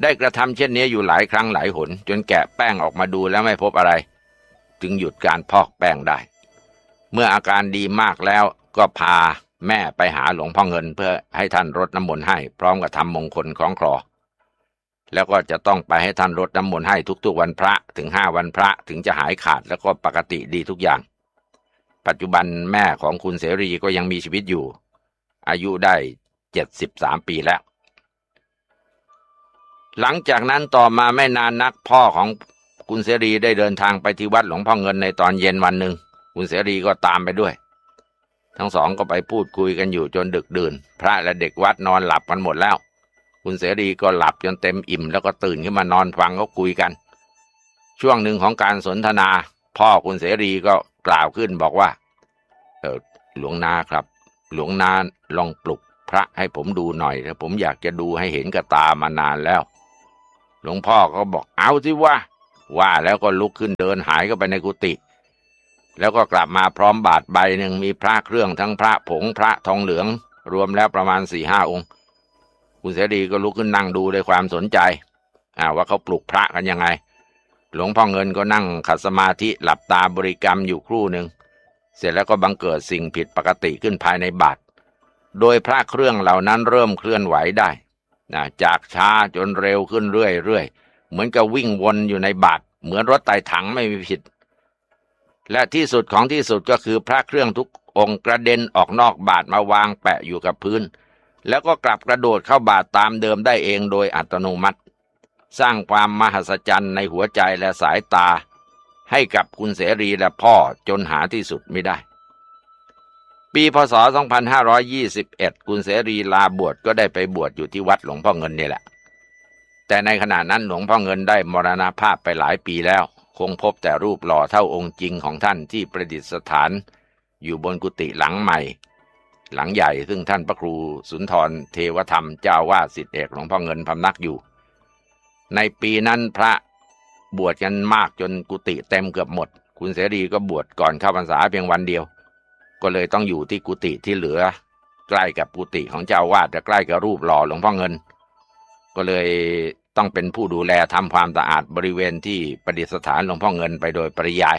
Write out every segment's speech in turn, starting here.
ได้กระทำเช่นนี้อยู่หลายครั้งหลายหนจนแกะแป้งออกมาดูแล้วไม่พบอะไรจึงหยุดการพอกแป้งได้เมื่ออาการดีมากแล้วก็พาแม่ไปหาหลวงพ่อเงินเพื่อให้ท่านรดน้ำมนต์ให้พร้อมกับทำมงคลคล้องคลอแล้วก็จะต้องไปให้ท่านรดน้ำมนต์ให้ทุกๆวันพระถึง5 วันพระถึงจะหายขาดแล้วก็ปกติดีทุกอย่างปัจจุบันแม่ของคุณเสรีก็ยังมีชีวิตอยู่อายุได้73 ปีแล้วหลังจากนั้นต่อมาไม่นานนักพ่อของคุณเสรีได้เดินทางไปที่วัดหลวงพ่อเงินในตอนเย็นวันหนึ่งคุณเสรีก็ตามไปด้วยทั้งสองก็ไปพูดคุยกันอยู่จนดึกดื่นพระและเด็กวัดนอนหลับกันหมดแล้วคุณเสรีก็หลับจนเต็มอิ่มแล้วก็ตื่นขึ้นมานอนฟังเขาคุยกันช่วงหนึ่งของการสนทนาพ่อคุณเสรีก็กล่าวขึ้นบอกว่าหลวงนาครับหลวงนาลองปลุกพระให้ผมดูหน่อยนะผมอยากจะดูให้เห็นกับตามานานแล้วหลวงพ่อก็บอกเอาสิว่าแล้วก็ลุกขึ้นเดินหายเข้าไปในกุฏิแล้วก็กลับมาพร้อมบาตรใบหนึ่งมีพระเครื่องทั้งพระผงพระทองเหลืองรวมแล้วประมาณ 4-5 องค์คุณเสรีก็ลุกขึ้นนั่งดูด้วยความสนใจว่าเขาปลุกพระกันยังไงหลวงพ่อเงินก็นั่งขัดสมาธิหลับตาบริกรรมอยู่ครู่หนึ่งเสร็จแล้วก็บังเกิดสิ่งผิดปกติขึ้นภายในบาตรโดยพระเครื่องเหล่านั้นเริ่มเคลื่อนไหวได้จากช้าจนเร็วขึ้นเรื่อยๆเหมือนกับวิ่งวนอยู่ในบาตรเหมือนรถไต่ถังไม่มีผิดและที่สุดของที่สุดก็คือพระเครื่องทุกองค์กระเด็นออกนอกบาตรมาวางแปะอยู่กับพื้นแล้วก็กลับกระโดดเข้าบาตรตามเดิมได้เองโดยอัตโนมัติสร้างความมหัศจรรย์ในหัวใจและสายตาให้กับคุณเสรีและพ่อจนหาที่สุดไม่ได้ปีพศ 2521 คุณเสรีลาบวชก็ได้ไปบวชอยู่ที่วัดหลวงพ่อเงินนี่แหละแต่ในขณะนั้นหลวงพ่อเงินได้มรณภาพไปหลายปีแล้วคงพบแต่รูปหล่อเท่าองค์จริงของท่านที่ประดิษฐานอยู่บนกุฏิหลังใหม่หลังใหญ่ซึ่งท่านพระครูสุนทรเทวธรรมเจ้าวาดศิษย์เอกหลวงพ่อเงินพำนักอยู่ในปีนั้นพระบวชกันมากจนกุฏิเต็มเกือบหมดคุณเสรีก็บวชก่อนเข้าพรรษาเพียงวันเดียวก็เลยต้องอยู่ที่กุฏิที่เหลือใกล้กับกุฏิของเจ้าวาดและใกล้กับรูปหล่อหลวงพ่อเงินก็เลยต้องเป็นผู้ดูแลทำความสะอาดบริเวณที่ประดิษฐานหลวงพ่อเงินไปโดยปริยาย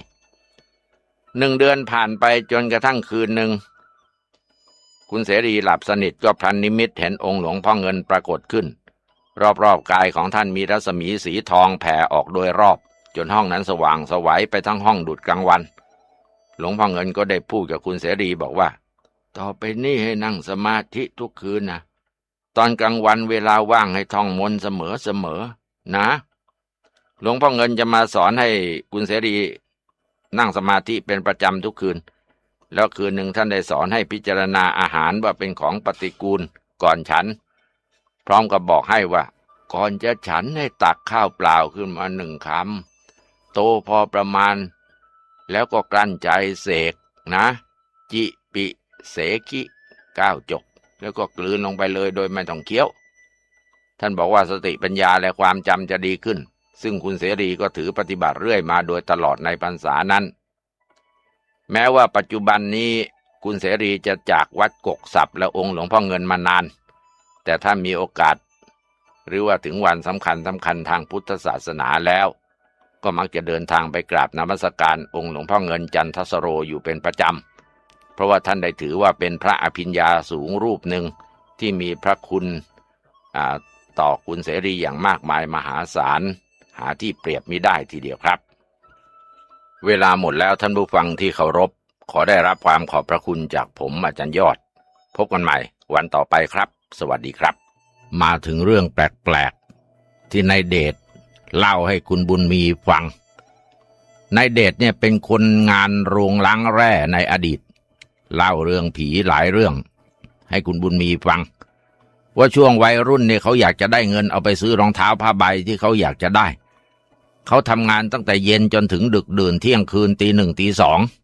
1 เดือนผ่านไปจนกระทั่งคืนหนึ่งคุณเสรีหลับสนิทก็พลันนิมิตเห็นองค์หลวงพ่อเงินปรากฏขึ้นรอบๆกายของท่านมีรัศมีสีทองแผ่ออกโดยรอบจนห้องนั้นสว่างไสวไปทั้งห้องดุจกลางวันหลวงพ่อเงินก็ได้พูดกับคุณเสรีบอกว่าต่อไปนี้ให้นั่งสมาธิทุกคืนนะตอนกลางวันเวลาว่างให้ท่องมนต์เสมอนะหลวงพ่อเงินจะมาสอนให้คุณเสรีนั่งสมาธิเป็นประจำทุกคืนแล้วคืนหนึ่งท่านได้สอนให้พิจารณาอาหารว่าเป็นของปฏิกูลก่อนฉันพร้อมกับบอกให้ว่าก่อนจะฉันให้ตักข้าวเปล่าขึ้นมา1 คำโตพอประมาณแล้วก็กลั้นใจเสกนะจิปิเสกิ9 จบแล้วก็กลืนลงไปเลยโดยไม่ต้องเคี้ยวท่านบอกว่าสติปัญญาและความจำจะดีขึ้นซึ่งคุณเสรีก็ถือปฏิบัติเรื่อยมาโดยตลอดในพรรษานั้นแม้ว่าปัจจุบันนี้คุณเสรีจะจากวัดกกศัพท์และองค์หลวงพ่อเงินมานานแต่ถ้ามีโอกาสหรือว่าถึงวันสำคัญทางพุทธศาสนาแล้วก็มักจะเดินทางไปกราบนมัสการองค์หลวงพ่อเงินจันทสโรอยู่เป็นประจำเพราะว่าท่านได้ถือว่าเป็นพระอภิญญาสูงรูปหนึ่งที่มีพระคุณต่อคุณเสรีอย่างมากมายมหาศาลหาที่เปรียบมิได้ทีเดียวครับเวลาหมดแล้วท่านผู้ฟังที่เคารพขอได้รับความขอบพระคุณจากผมอาจารย์ยอดพบกันใหม่วันต่อไปครับสวัสดีครับมาถึงเรื่องแปลกๆที่นายเดชเล่าให้คุณบุญมีฟังนายเดชเนี่ยเป็นคนงานโรงล้างแร่ในอดีตเล่าเรื่องผีหลายเรื่องให้คุณบุญมีฟังว่าช่วงวัยรุ่นเนี่ยเขาอยากจะได้เงินเอาไปซื้อรองเท้าผ้าใบที่เขาอยากจะได้เขาทำงานตั้งแต่เย็นจนถึงดึกดื่นเที่ยงคืนตี 1 ตี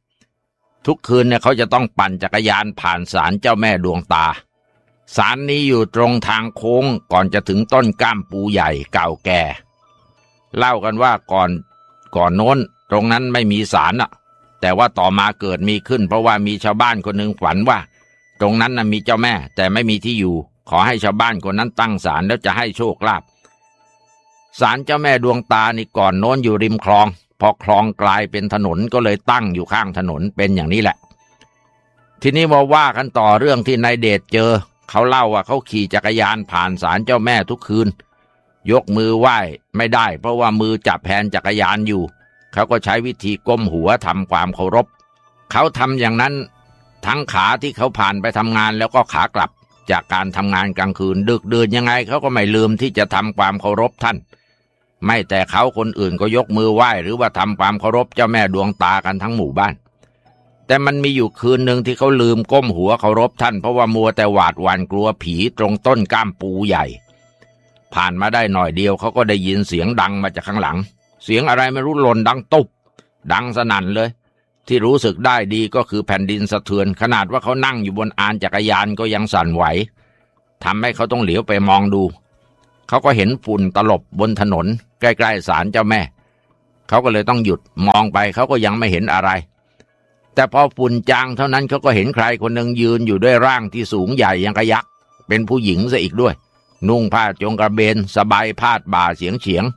2ทุกคืนเนี่ยเขาจะต้องปั่นจักรยานผ่านศาลเจ้าแม่ดวงตาศาลนี้อยู่ตรงทางโค้งก่อนจะถึงต้นก้ามปูใหญ่เก่าแก่เล่ากันว่าก่อนโน้นตรงนั้นไม่มีศาลน่ะแต่ว่าต่อมาเกิดมีขึ้นเพราะว่ามีชาวบ้านคนหนึ่งฝันว่าตรงนั้นน่ะมีเจ้าแม่แต่ไม่มีที่อยู่ขอให้ชาวบ้านคนนั้นตั้งศาลแล้วจะให้โชคลาภศาลเจ้าแม่ดวงตานี่ก่อนโน้นอยู่ริมคลองพอคลองกลายเป็นถนนก็เลยตั้งอยู่ข้างถนนเป็นอย่างนี้แหละทีนี้มาว่ากันต่อเรื่องที่นายเดชเจอเขาเล่าว่าเขาขี่จักรยานผ่านศาลเจ้าแม่ทุกคืนยกมือไหว้ไม่ได้เพราะว่ามือจับแฮนด์จักรยานอยู่เขาก็ใช้วิธีก้มหัวทำความเคารพเขาทำอย่างนั้นทั้งขาที่เขาผ่านไปทำงานแล้วก็ขากลับจากการทำงานกลางคืนดึกดื่นยังไงเขาก็ไม่ลืมที่จะทำความเคารพท่านไม่แต่เขาคนอื่นก็ยกมือไหว้หรือว่าทำความเคารพเจ้าแม่ดวงตากันทั้งหมู่บ้านแต่มันมีอยู่คืนหนึ่งที่เขาลืมก้มหัวเคารพท่านเพราะว่ามัวแต่หวาดหวั่นกลัวผีตรงต้นก้ามปูใหญ่ผ่านมาได้หน่อยเดียวเขาก็ได้ยินเสียงดังมาจากข้างหลังเสียงอะไรไม่รู้หล่นดังตุ๊บดังสนั่นเลยที่รู้สึกได้ดีก็คือแผ่นดินสะเทือนขนาดว่าเขานั่งอยู่บนอานจักรยานก็ยังสั่นไหวทำให้เขาต้องเหลียวไปมองดูเขาก็เห็นฝุ่นตลบบนถนนใกล้ๆศาลเจ้าแม่เขาก็เลยต้องหยุดมองไปเขาก็ยังไม่เห็นอะไรแต่พอฝุ่นจางเท่านั้นเขาก็เห็นใครคนหนึ่งยืนอยู่ด้วยร่างที่สูงใหญ่ยังกระยักษ์เป็นผู้หญิงซะอีกด้วยนุ่งผ้าจงกระเบนสบายพาดบ่าเฉียง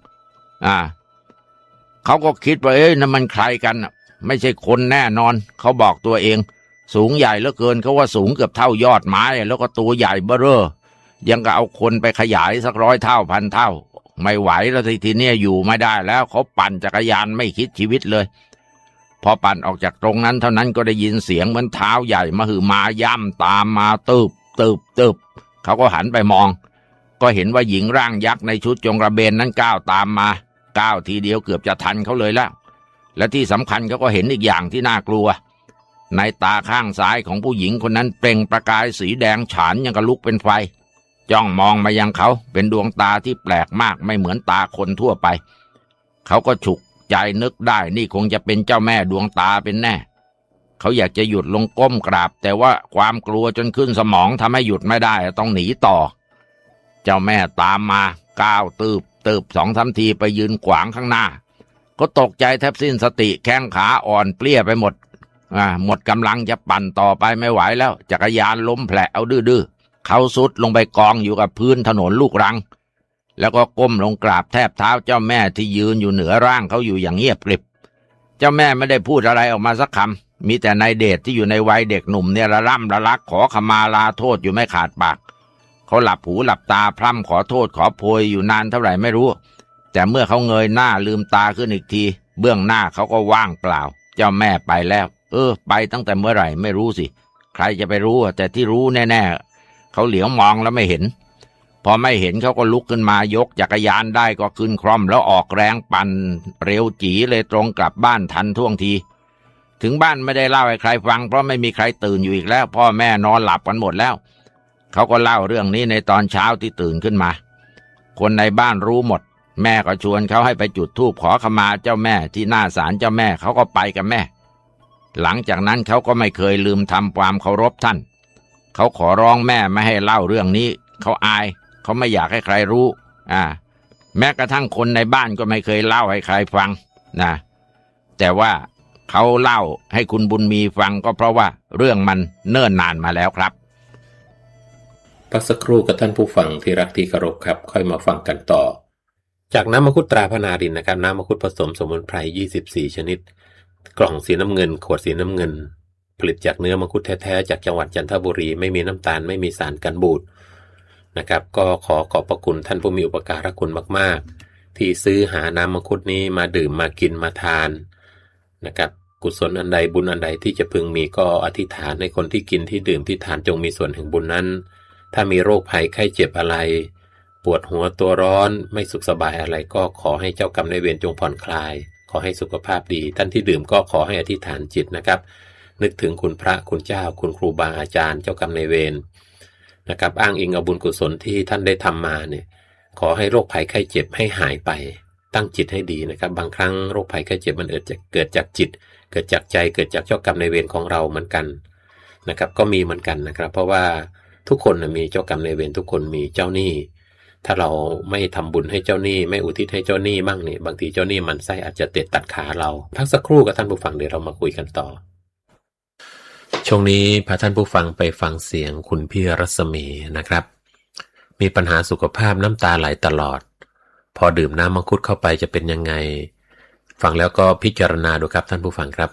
เขาก็คิดว่านั่นมันใครกันไม่ใช่คนแน่นอนเขาบอกตัวเองสูงใหญ่เหลือเกินเขาว่าสูงเกือบเท่ายอดไม้แล้วก็ตัวใหญ่เบ้อเร่อยังก็เอาคนไปขยายสัก100 เท่าพันเท่าไม่ไหวแล้วทีนี้อยู่ไม่ได้แล้วเขาปั่นจักรยานไม่คิดชีวิตเลยพอปั่นออกจากตรงนั้นเท่านั้นก็ได้ยินเสียงเหมือนเท้าใหญ่มหึมาย่ำตามมาตึบเขาก็หันไปมองก็เห็นว่าหญิงร่างยักษ์ในชุดจงกระเบนนั้นก้าวตามมาก้าวทีเดียวเกือบจะทันเขาเลยแล้วและที่สำคัญเขาก็เห็นอีกอย่างที่น่ากลัวในตาข้างซ้ายของผู้หญิงคนนั้นเปล่งประกายสีแดงฉานยังกระลุกเป็นไฟจ้องมองมายังเขาเป็นดวงตาที่แปลกมากไม่เหมือนตาคนทั่วไปเขาก็ฉุกใจนึกได้นี่คงจะเป็นเจ้าแม่ดวงตาเป็นแน่เขาอยากจะหยุดลงก้มกราบแต่ว่าความกลัวจนขึ้นสมองทำให้หยุดไม่ได้ต้องหนีต่อเจ้าแม่ตามมาก้าวตืบ2-3 ทีไปยืนขวางข้างหน้าก็ตกใจแทบสิ้นสติแข้งขาอ่อนเปลี้ยไปหมดหมดกำลังจะปั่นต่อไปไม่ไหวแล้วจักรยานล้มแผลเอาดื้อเขาสุดลงไปกองอยู่กับพื้นถนนลูกรังแล้วก็ก้มลงกราบแทบเท้าเจ้าแม่ที่ยืนอยู่เหนือร่างเขาอยู่อย่างเงียบกริบเจ้าแม่ไม่ได้พูดอะไรออกมาสักคำมีแต่นายเดชที่อยู่ในวัยเด็กหนุ่มเนี่ยระล่ำระลักขอขมาลาโทษอยู่ไม่ขาดปากเขาหลับหูหลับตาพร่ำขอโทษขอโพยอยู่นานเท่าไหร่ไม่รู้แต่เมื่อเขาเงยหน้าลืมตาขึ้นอีกทีเบื้องหน้าเขาก็ว่างเปล่าเจ้าแม่ไปแล้วไปตั้งแต่เมื่อไหร่ไม่รู้สิใครจะไปรู้แต่ที่รู้แน่ๆเขาเหลียวมองแล้วไม่เห็นพอไม่เห็นเขาก็ลุกขึ้นมายกจักรยานได้ก็ขึ้นคร่อมแล้วออกแรงปั่นเร็วจี๋เลยตรงกลับบ้านทันท่วงทีถึงบ้านไม่ได้เล่าให้ใครฟังเพราะไม่มีใครตื่นอยู่อีกแล้วพ่อแม่นอนหลับกันหมดแล้วเขาก็เล่าเรื่องนี้ในตอนเช้าที่ตื่นขึ้นมาคนในบ้านรู้หมดแม่ก็ชวนเขาให้ไปจุดธูปขอขมาเจ้าแม่ที่หน้าศาลเจ้าแม่เขาก็ไปกับแม่หลังจากนั้นเขาก็ไม่เคยลืมทำความเคารพท่านเขาขอร้องแม่ไม่ให้เล่าเรื่องนี้เขาอายเขาไม่อยากให้ใครรู้แม้กระทั่งคนในบ้านก็ไม่เคยเล่าให้ใครฟังนะแต่ว่าเขาเล่าให้คุณบุญมีฟังก็เพราะว่าเรื่องมันเนิ่นนานมาแล้วครับพักสักครู่กับท่านผู้ฟังที่รักที่เคารพครับค่อยมาฟังกันต่อจากน้ำมังคุดตราพนารินนะครับน้ำมังคุดผสมสมุนไพร24 ชนิดกล่องสีน้ำเงินขวดสีน้ำเงินผลิตจากเนื้อมังคุดแท้ๆจากจังหวัดจันทบุรีไม่มีน้ำตาลไม่มีสารกันบูดนะครับก็ขอบพระคุณท่านผู้มีอุปการะคุณมากๆที่ซื้อหาน้ำมังคุดนี้มาดื่มมากินมาทานนะครับกุศลอันใดบุญอันใดที่จะพึงมีก็อธิษฐานให้คนที่กินที่ดื่มที่ทานจงมีส่วนแห่งบุญนั้นถ้ามีโรคภัยไข้เจ็บอะไรปวดหัวตัวร้อนไม่สุขสบายอะไรก็ขอให้เจ้ากรรมนายเวรจงผ่อนคลายขอให้สุขภาพดีท่านที่ดื่มก็ขอให้อธิษฐานจิตนะครับนึกถึงคุณพระคุณเจ้าคุณครูบาอาจารย์เจ้ากรรมนายเวรนะครับอ้างอิงเอาบุญกุศลที่ท่านได้ทำมาเนี่ยขอให้โรคภัยไข้เจ็บให้หายไปตั้งจิตให้ดีนะครับบางครั้งโรคภัยไข้เจ็บมันเกิดจากจิตเกิดจากใจเกิดจากเจ้ากรรมนายเวรของเราเหมือนกันนะครับก็มีเหมือนกันนะครับเพราะว่าทุกคนมีเจ้ากรรมนายเวรทุกคนมีเจ้าหนี้ถ้าเราไม่ทำบุญให้เจ้าหนี้ไม่อุทิศให้เจ้าหนี้บ้างเนี่ยบางทีเจ้าหนี้มันไส้อาจจะเตะตัดขาเราพักสักครู่กับท่านผู้ฟังเดี๋ยวเรามาคุยกันต่อช่วงนี้พาท่านผู้ฟังไปฟังเสียงคุณพี่รัศมีนะครับมีปัญหาสุขภาพน้ำตาไหลตลอดพอดื่มน้ำมังคุดเข้าไปจะเป็นยังไงฟังแล้วก็พิจารณาดูครับท่านผู้ฟังครับ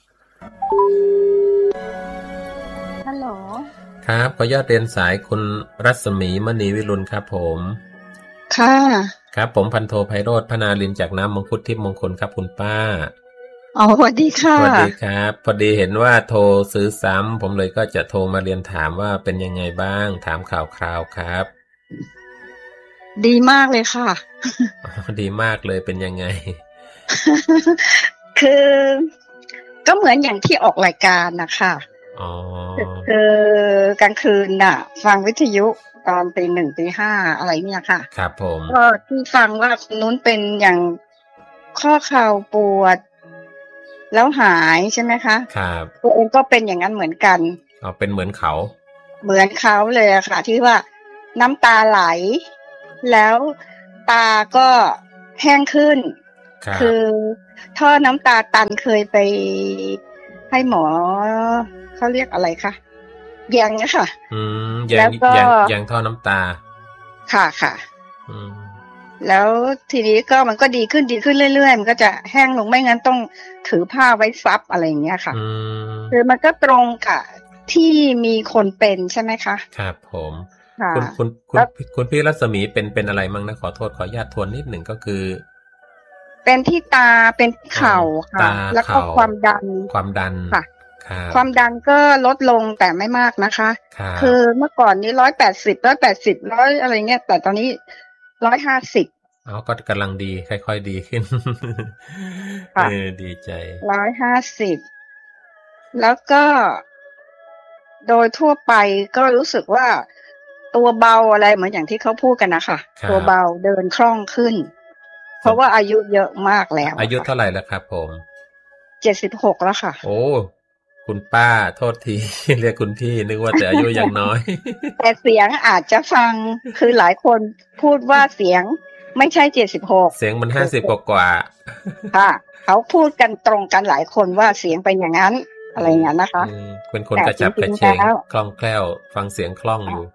ฮัลโหลครับขออนุญาตเรียนสายคุณรัศมีมณีวิรุณครับผมค่ะครับผมพันโทไพโรจน์พนาลินจากน้ำมังคุดทิพย์มงคลครับคุณป้าสวัสดีค่ะสวัสดีครับพอดีเห็นว่าโทรซื้อซ้ำผมเลยก็จะโทรมาเรียนถามว่าเป็นยังไงบ้างถามข่าวคราวครับดีมากเลยค่ะดีมากเลยเป็นยังไงคือก็เหมือนอย่างที่ออกรายการนะคะคือกลางคืนน่ะฟังวิทยุตอนตี 1 ตี 5อะไรเนี่ยค่ะครับผมก็ที่ฟังว่าคนนู้นเป็นอย่างข้อเข่าปวดแล้วหายใช่ไหมคะครับตัวเองก็เป็นอย่างนั้นเหมือนกันเป็นเหมือนเขาเลยอะค่ะที่ว่าน้ำตาไหลแล้วตาก็แห้งขึ้นคือท่อน้ำตาตันเคยไปให้หมอเขาเรียกอะไรคะแยงนะคะแยงท่อน้ำตาค่ะแล้วทีนี้ก็มันก็ดีขึ้นเรื่อยๆมันก็จะแห้งลงไม่งั้นต้องถือผ้าไว้ซับอะไรอย่างเงี้ยค่ะคือมันก็ตรงกับที่มีคนเป็นใช่ไหมคะครับผมคุณพี่รัศมีเป็นอะไรมั่งนะขอโทษขออนุญาตทวนนิดหนึ่งก็คือเป็นที่ตาเป็นเข่าค่ะแล้วก็ความดันค่ะความดันก็ลดลงแต่ไม่มากนะคะคือเมื่อก่อนนี้180อะไรเงี้ยแต่ตอนนี้150 ก็กำลังดีค่อยๆดีขึ้นดีใจ 150แล้วก็โดยทั่วไปก็รู้สึกว่าตัวเบาอะไรเหมือนอย่างที่เขาพูดกันนะคะตัวเบาเดินคล่องขึ้นเพราะว่าอายุเยอะมากแล้วอายุเท่าไหร่แล้วครับผม 76แล้วค่ะโอ้คุณป้าโทษทีเรียกคุณพี่นึกว่าแต่อายุยังน้อยแต่เสียงอาจจะฟังคือหลายคนพูดว่าเสียงไม่ใช่76 เสียงมัน50กว่าค่ะเขาพูดกันตรงกันหลายคนว่าเสียงเป็นอย่างนั้นอะไรอย่างนั้นนะคะเป็นคนกระฉับกระเฉงคล่องแคล่วฟังเสียงคล่องอยู่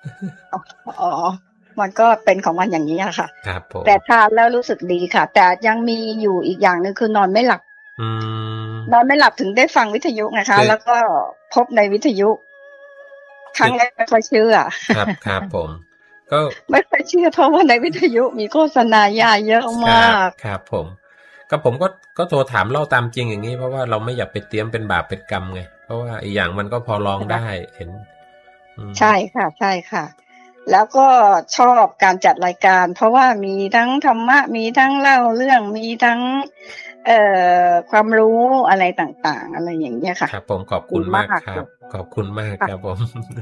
มันก็เป็นของมันอย่างนี้ค่ะครับผมแต่ทานแล้วรู้สึกดีค่ะแต่ยังมีอยู่อีกอย่างนึงคือนอนไม่หลับนอนไม่หลับถึงได้ฟังวิทยุนะคะแล้วก็พบในวิทยุครั้งแรกไม่ค่อยเชื่อครับผมก็ไม่ค่อยเชื่อเพราะว่าในวิทยุมีโฆษณายาเยอะมากครับผมก็โทรถามเล่าตามจริงอย่างนี้เพราะว่าเราไม่อยากไปเตรียมเป็นบาปเป็นกรรมไงเพราะว่าอีกอย่างมันก็พอลองได้เห็นใช่ค่ะแล้วก็ชอบการจัดรายการเพราะว่ามีทั้งธรรมะมีทั้งเล่าเรื่องมีทั้งความรู้อะไรต่างๆอะไรอย่างเงี้ยค่ะครับผมขอบคุณมากครับขอบคุณมากครับผม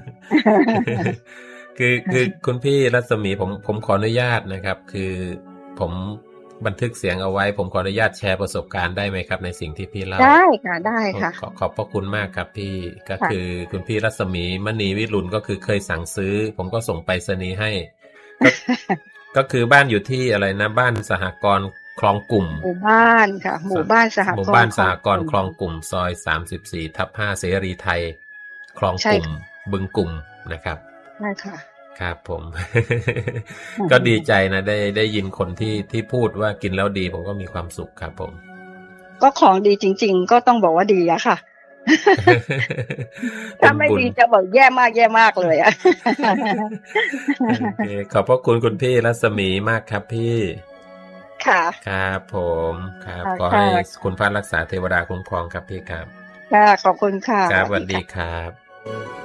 คือคุณพี่รัศมีผมขออนุญาตนะครับคือผมบันทึกเสียงเอาไว้ผมขออนุญาตแชร์ประสบการณ์ได้ไหมครับในสิ่งที่พี่เล่าได้ค่ะขอบพระคุณมากครับพี่ก็คือคุณพี่รัศมีมณีวิรุณก็คือเคยสั่งซื้อผมก็ส่งไปรษณีย์ให้ก็คือบ้านอยู่ที่อะไรนะบ้านสหกรณ์คลองกลุ่มหมู่บ้านค่ะหมู่บ้านสหกรณ์คลองกลุ่มซอย34/5เสรีไทยคลองกลุ่มบึงกลุ่มนะครับใช่ค่ะครับผมก็ดีใจนะได้ยินคนที่พูดว่ากินแล้วดีผมก็มีความสุขครับผมก็ของดีจริงๆก็ต้องบอกว่าดีอะค่ะถ้าไม่ดีจะบอกแย่มากเลยอะขอบพระคุณคุณพี่รัศมีมากครับพี่ค่ะครับผมครับขอให้คุณพระรักษาเทวดาคุ้มครองครับพี่ครับค่ะขอบคุณค่ะครับสวัสดีครับ